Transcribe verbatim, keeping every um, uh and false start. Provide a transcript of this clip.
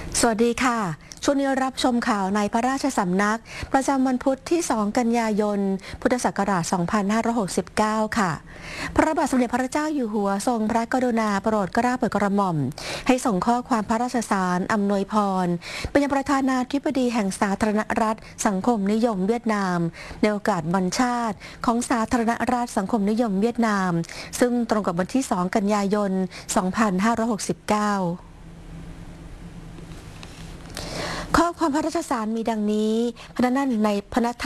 สวัสดีค่ะช่วงนี้รับชมข่าวในพระราชสำนักประจำวันพุธที่ สอง กันยายน พุทธศักราช สองพันห้าร้อยหกสิบเก้า ค่ะ พระบาทสมเด็จพระเจ้าอยู่หัวทรงพระกรุณาโปรดเกล้าโปรดกระหม่อมให้ส่งข้อความพระราชสารอำนวยพรไปยังประธานาธิบดีแห่งสาธารณรัฐสังคมนิยมเวียดนามในโอกาสวันชาติของสาธารณรัฐสังคมนิยมเวียดนามซึ่งตรงกับวันที่ สอง กันยายน สองพันห้าร้อยหกสิบเก้าข้อความพระราชสารมีดังนี้พระนั่นในพระ